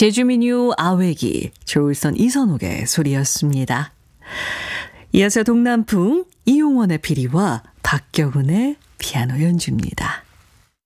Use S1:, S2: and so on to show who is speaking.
S1: 제주민요 아외기, 조울선 이선옥의 소리였습니다. 이어서 동남풍 이용원의 피리와 박경훈의 피아노 연주입니다.